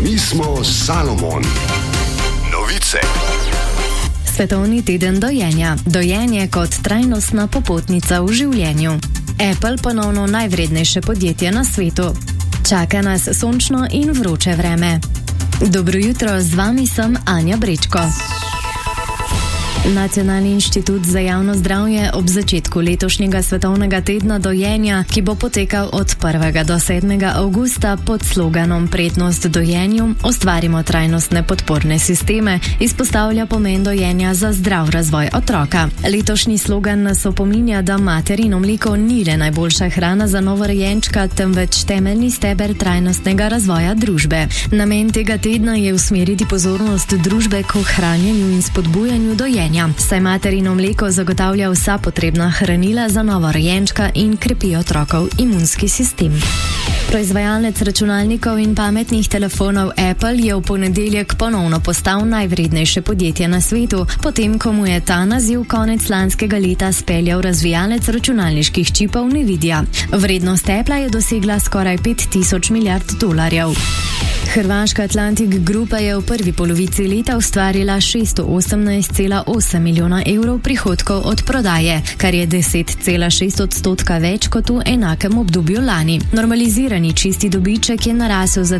Mi smo Salomon. Novice. Svetovni teden dojenja. Dojenje kot trajnostna popotnica v življenju. Apple ponovno najvrednejše podjetje na svetu. Čaka nas sončno in vroče vreme. Dobro jutro, z vami sem Anja Brečko. Nacionalni inštitut za javno zdravje ob začetku letošnjega svetovnega tedna dojenja, ki bo potekal od 1. do 7. avgusta pod sloganom Prednost dojenju, ustvarimo trajnostne podporne sisteme, izpostavlja pomen dojenja za zdrav razvoj otroka. Letošnji slogan nas opominja, da materino mleko ni le najboljša hrana za novorojenčka, temveč temeljni steber trajnostnega razvoja družbe. Namen tega tedna je usmeriti pozornost družbe k ohranjanju in spodbujanju dojenja, saj materino mleko zagotavlja vsa potrebna hranila za novorojenčka in krepi otrokov imunski sistem. Proizvajalec računalnikov in pametnih telefonov Apple je v ponedeljek ponovno postal najvrednejše podjetje na svetu, potem ko mu je ta naziv konec lanskega leta speljal razvijalec računalniških čipov Nvidia. Vrednost Apple je dosegla skoraj 5000 milijard dolarjev. Hrvaška Atlantic Grupa je v prvi polovici leta ustvarila 618,8 milijona evrov prihodkov od prodaje, kar je 10,6% več kot v enakem obdobju lani. Normalizirani čisti dobiček je narasel za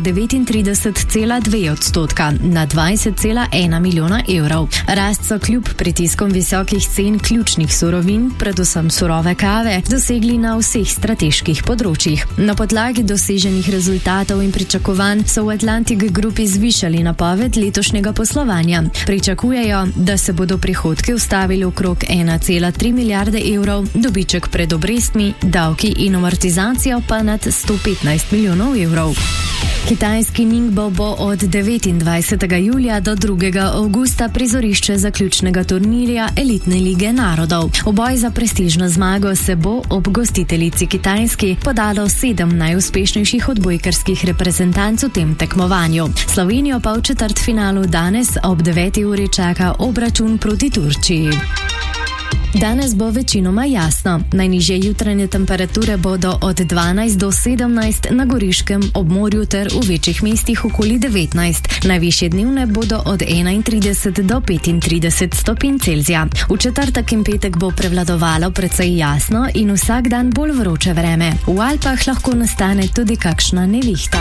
39,2% na 20,1 milijona evrov. Rast so kljub pritiskom visokih cen ključnih surovin, predvsem surove kave, dosegli na vseh strateških področjih. Na podlagi doseženih rezultatov in pričakovanj so v Atlantic Grupi zvišali napoved letošnjega poslovanja. Pričakujejo, da se bodo prihodki ustavili okrog 1,3 milijarde evrov, dobiček pred obrestmi, davki in amortizacijo pa nad 115 milijonov evrov. Kitajski Ningbo bo od 29. julija do 2. avgusta prizorišče zaključnega turnirja Elitne lige narodov. V boj za prestižno zmago se bo ob gostiteljici Kitajski podalo 7 najuspešnejših odbojkarskih reprezentanc v tem tekmovanju. Slovenijo pa v četrtfinalu danes ob 9. uri čaka obračun proti Turčiji. Danes bo večinoma jasno. Najnižje jutranje temperature bodo od 12 do 17 na Goriškem, ob morju ter v večjih mestih okoli 19. Najvišje dnevne bodo od 31 do 35 stopinj Celzija. V četrtek in petek bo prevladovalo precej jasno in vsak dan bolj vroče vreme. V Alpah lahko nastane tudi kakšna nevihta.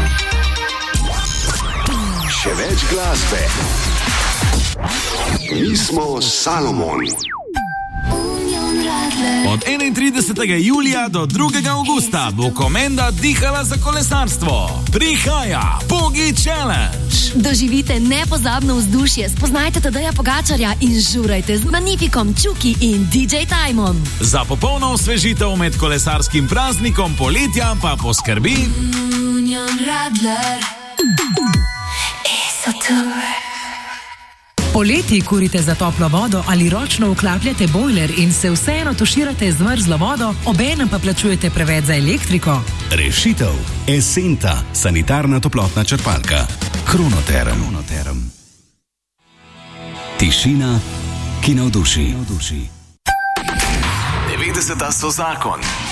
Še več glasbe. Mi smo Salomon. Od 31. julija do 2. avgusta bo Komenda dihala za kolesarstvo. Prihaja Pogi Challenge. Doživite nepozabno vzdušje, spoznajte Tadeja Pogačarja in žurajte z Magnifikom, Čuki in DJ Timom. Za popolno osvežitev med kolesarskim praznikom poletja pa poskrbi Union Radler. Poleti kurite za toplo vodo ali ročno vklapljate bojler in se vseeno tuširate z mrzlo vodo, obenem pa plačujete preveč za elektriko? Rešitev. Esenta, sanitarna toplotna črpalka. Kronoterm. Tišina, ki navduši. 90 so zakon.